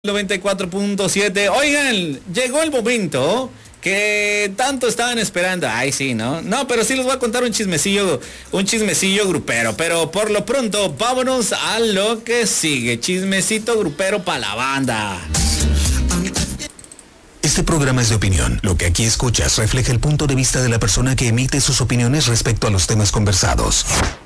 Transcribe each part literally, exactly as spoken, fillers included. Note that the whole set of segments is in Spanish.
noventa y cuatro punto siete. Oigan, llegó el momento que tanto estaban esperando. Ay, sí, ¿no? No, pero sí les voy a contar un chismecillo, un chismecillo grupero. Pero por lo pronto, vámonos a lo que sigue. Chismecito grupero para la banda. Este programa es de opinión. Lo que aquí escuchas refleja el punto de vista de la persona que emite sus opiniones respecto a los temas conversados.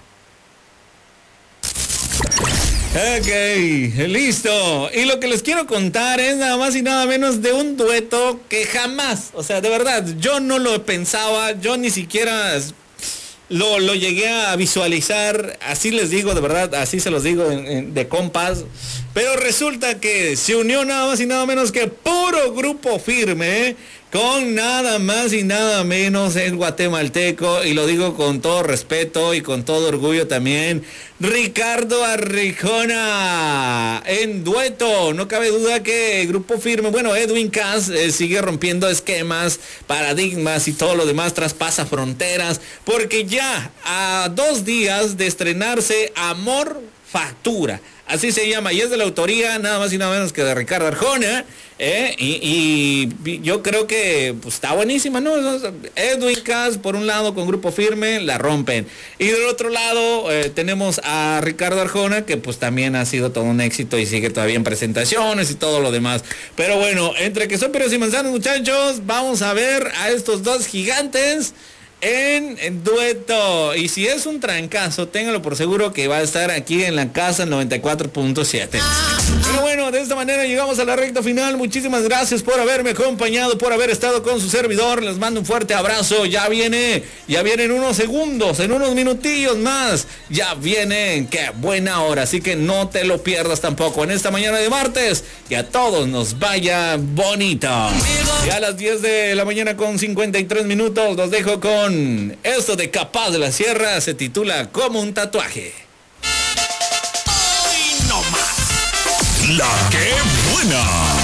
Ok, listo. Y lo que les quiero contar es nada más y nada menos de un dueto que jamás, o sea, de verdad, yo no lo pensaba, yo ni siquiera lo, lo llegué a visualizar, así les digo, de verdad, así se los digo en, en, de compas. Pero resulta que se unió nada más y nada menos que puro Grupo Firme, ¿eh? Con nada más y nada menos el guatemalteco, y lo digo con todo respeto y con todo orgullo también, Ricardo Arjona en dueto. No cabe duda que Grupo Firme, bueno, Edwin Cass eh, sigue rompiendo esquemas, paradigmas y todo lo demás, traspasa fronteras, porque ya a dos días de estrenarse Amor Factura, así se llama, y es de la autoría nada más y nada menos que de Ricardo Arjona, ¿eh? y, y yo creo que pues, está buenísima, ¿no? Edwin Cass por un lado con Grupo Firme la rompen, y del otro lado eh, tenemos a Ricardo Arjona, que pues también ha sido todo un éxito y sigue todavía en presentaciones y todo lo demás. Pero bueno, entre que son peras y manzanas, muchachos, vamos a ver a estos dos gigantes En, en dueto, y si es un trancazo, téngalo por seguro que va a estar aquí en la casa noventa y cuatro punto siete. Pero bueno, de esta manera llegamos a la recta final. Muchísimas gracias por haberme acompañado, por haber estado con su servidor. Les mando un fuerte abrazo. Ya viene, ya vienen unos segundos, en unos minutillos más. Ya viene, qué buena hora, así que no te lo pierdas tampoco en esta mañana de martes. Que a todos nos vaya bonito. Y a las diez de la mañana con cincuenta y tres minutos los dejo con esto de Capaz de la Sierra, se titula Como un tatuaje. ¡Hoy no más! ¡La que buena!